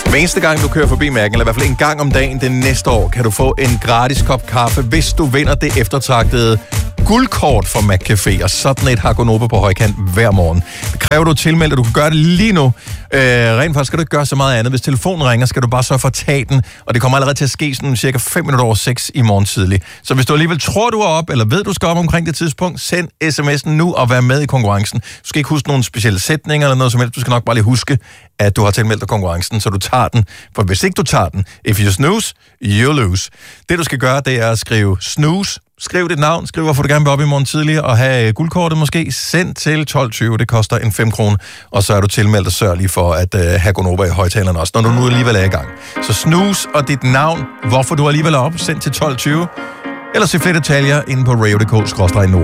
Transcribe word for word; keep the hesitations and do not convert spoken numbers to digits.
Hver eneste gang, du kører forbi Mærken, eller i hvert fald en gang om dagen det næste år, kan du få en gratis kop kaffe, hvis du vinder det eftertragtede guldkort fra McCafé, og sådan et har Gonova på højkant hver morgen. Det kræver du tilmelder, du kan gøre det lige nu. Øh, rent faktisk skal du ikke gøre så meget andet. Hvis telefonen ringer, skal du bare sørge for at tage den, og det kommer allerede til at ske sådan cirka fem minutter over seks i morgen tidlig. Så hvis du alligevel tror, du er op, eller ved, du skal op omkring det tidspunkt, send sms'en nu og vær med i konkurrencen. Du skal ikke huske nogle specielle sætninger eller noget som helst. Du skal nok bare lige huske, at du har tilmeldt dig konkurrencen, så du tager den. For hvis ikke du tager den, if you snooze, you lose. Det du skal gøre, det er at skrive snooze. Skriv dit navn, skriv hvorfor du gerne vil op i morgen tidligere og have guldkortet måske. Send til tolv tyve, det koster en fem kroner, og så er du tilmeldt og sørg lige for at uh, have Gonova i højtalerne også, når du nu alligevel er i gang. Så snooze og dit navn, hvorfor du alligevel er op, send til tolv tyve, eller se flere detaljer inde på radio punktum d k skråstreg nord.